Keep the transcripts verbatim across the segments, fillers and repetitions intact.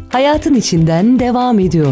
hayatın içinden devam ediyor.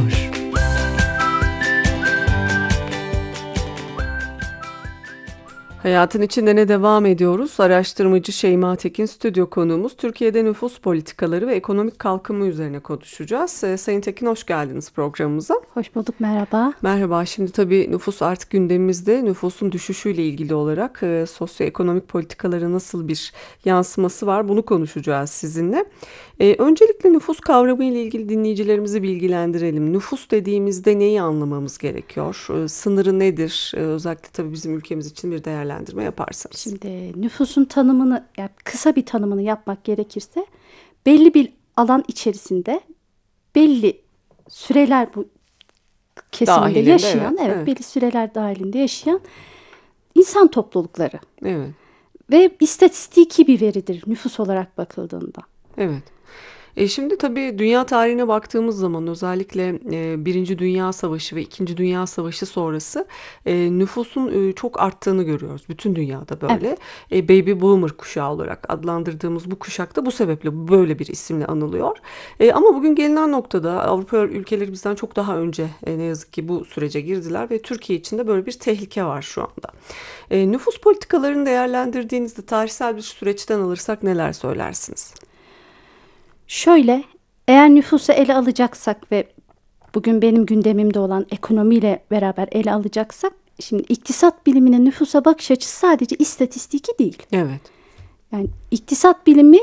Hayatın içinde ne devam ediyoruz? Araştırmacı Şeyma Tekin stüdyo konuğumuz. Türkiye'de nüfus politikaları ve ekonomik kalkınma üzerine konuşacağız. Ee, Sayın Tekin, hoş geldiniz programımıza. Hoş bulduk, merhaba. Merhaba. Şimdi tabii nüfus artık gündemimizde. Nüfusun düşüşüyle ilgili olarak e, sosyoekonomik politikalara nasıl bir yansıması var, bunu konuşacağız sizinle. E, öncelikle nüfus kavramı ile ilgili dinleyicilerimizi bilgilendirelim. Nüfus dediğimizde neyi anlamamız gerekiyor? E, sınırı nedir? E, özellikle tabii bizim ülkemiz için bir değerlendirme yaparsanız. Şimdi nüfusun tanımını, yani kısa bir tanımını yapmak gerekirse, belli bir alan içerisinde belli süreler bu kesiminde Dahilinde, yaşayan, evet, evet, evet. belli süreler dahilinde yaşayan insan toplulukları Evet, ve istatistiki bir veridir nüfus olarak bakıldığında. evet. E şimdi tabii dünya tarihine baktığımız zaman özellikle e, Birinci Dünya Savaşı ve İkinci Dünya Savaşı sonrası e, nüfusun e, çok arttığını görüyoruz. Bütün dünyada böyle. E, Baby Boomer kuşağı olarak adlandırdığımız bu kuşak da bu sebeple böyle bir isimle anılıyor. E, ama bugün gelinen noktada Avrupa ülkeleri bizden çok daha önce e, ne yazık ki bu sürece girdiler ve Türkiye için de böyle bir tehlike var şu anda. E, nüfus politikalarını değerlendirdiğinizde tarihsel bir süreçten alırsak neler söylersiniz? Şöyle, eğer nüfusu ele alacaksak ve bugün benim gündemimde olan ekonomiyle beraber ele alacaksak, şimdi iktisat biliminin nüfusa bakış açısı sadece istatistiki değil. Evet. Yani iktisat bilimi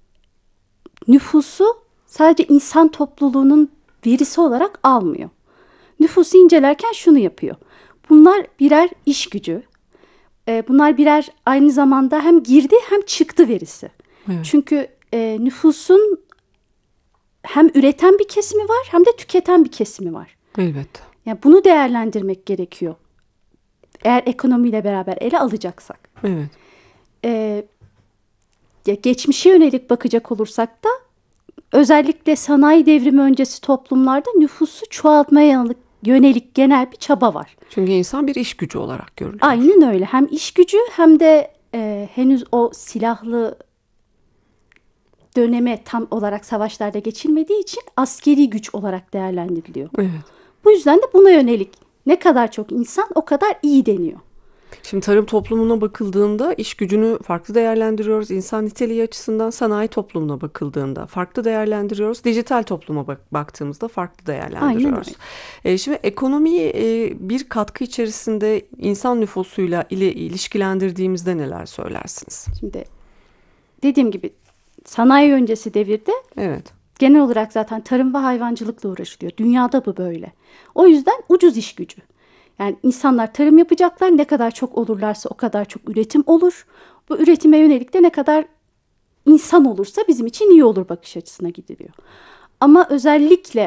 nüfusu sadece insan topluluğunun verisi olarak almıyor. Nüfusu incelerken şunu yapıyor. Bunlar birer iş gücü. Bunlar birer aynı zamanda hem girdi hem çıktı verisi. Evet. Çünkü e, nüfusun hem üreten bir kesimi var hem de tüketen bir kesimi var. Elbette. Yani bunu değerlendirmek gerekiyor. Eğer ekonomiyle beraber ele alacaksak. Evet. Ee, ya geçmişe yönelik bakacak olursak da özellikle sanayi devrimi öncesi toplumlarda nüfusu çoğaltmaya yönelik, yönelik genel bir çaba var. Çünkü insan bir iş gücü olarak görülüyor. Aynen öyle. Hem iş gücü hem de e, henüz o silahlı döneme tam olarak savaşlarda geçilmediği için askeri güç olarak değerlendiriliyor. Evet. Bu yüzden de buna yönelik ne kadar çok insan o kadar iyi deniyor. Şimdi tarım toplumuna bakıldığında iş gücünü farklı değerlendiriyoruz. İnsan niteliği açısından sanayi toplumuna bakıldığında farklı değerlendiriyoruz. Dijital topluma bak- baktığımızda farklı değerlendiriyoruz. E, şimdi ekonomiyi e, bir katkı içerisinde insan nüfusuyla ile ilişkilendirdiğimizde neler söylersiniz? Şimdi dediğim gibi sanayi öncesi devirde Evet. genel olarak zaten tarım ve hayvancılıkla uğraşılıyor. Dünyada bu böyle. O yüzden ucuz iş gücü. Yani insanlar tarım yapacaklar, ne kadar çok olurlarsa o kadar çok üretim olur. Bu üretime yönelik de ne kadar insan olursa bizim için iyi olur bakış açısına gidiliyor. Ama özellikle